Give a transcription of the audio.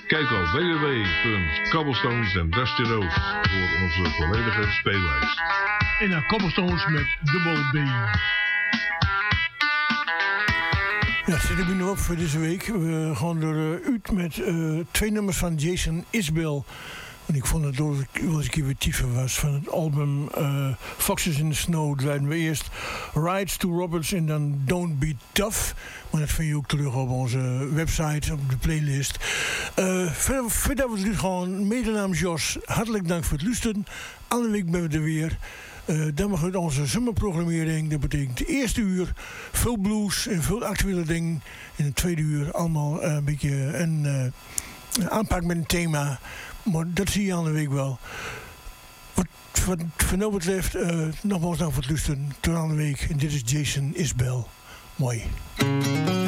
Kijk op www.cobblestones and Dusty Rose voor onze volledige speellijst. En naar Cobblestones met dubbel B. Ja, het zit er nu op voor deze week. We gaan er uit met 2 nummers van Jason Isbell. En ik vond het wel eens een keer weer tiefer was. Van het album Foxes in the Snow draaiden we eerst Rides to Roberts en dan Don't Be Tough. Maar dat vind je ook terug op onze website, op de playlist. Verder we het gewoon mede namens Jos. Hartelijk dank voor het luisteren. Alle week ben we er weer. Dan begint onze zomerprogrammering. Dat betekent de eerste uur veel blues en veel actuele dingen. In het tweede uur allemaal een beetje een aanpak met een thema. Maar dat zie je aan de week wel. Wat nou betreft, nogmaals dank voor het luisteren. Tot aan de week. En dit is Jason Isbell. Mooi.